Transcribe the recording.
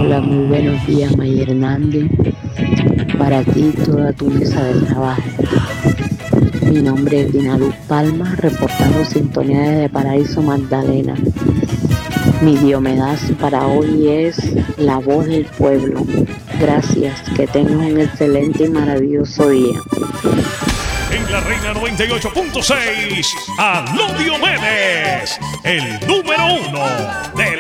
Hola, muy buenos días, May Hernández. Para ti, toda tu mesa de trabajo. Mi nombre es Dina Luz Palma, reportando sintonía desde Paraíso Magdalena. Mi Diomedas para hoy es La Voz del Pueblo. Gracias, que tengas un excelente y maravilloso día. En la Reina 98.6, Aló Diomedes, el número 1 de